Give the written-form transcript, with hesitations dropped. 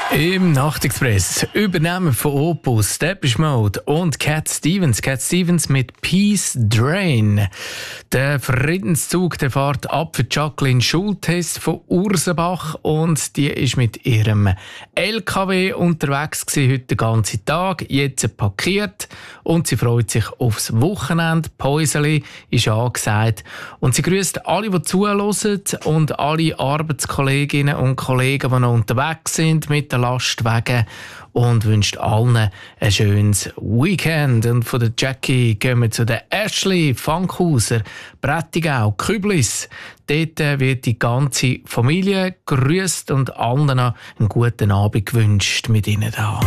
Im Nachtexpress übernehmen von Opus, Depeche Mode und Cat Stevens. Cat Stevens mit Peace Drain. Der Friedenszug der fährt ab für Jacqueline Schultes von Ursenbach und die ist mit ihrem LKW unterwegs gewesen, heute den ganzen Tag, jetzt parkiert und sie freut sich aufs Wochenende. Päuseli ist angesagt und sie grüßt alle, die zuhören und alle Arbeitskolleginnen und Kollegen, die noch unterwegs sind mit den Lastwagen und wünscht allen ein schönes Weekend. Und von der Jackie gehen wir zu der Ashley Fankhauser, Prättigau, Küblis. Dort wird die ganze Familie grüßt und allen noch einen guten Abend gewünscht mit ihnen da.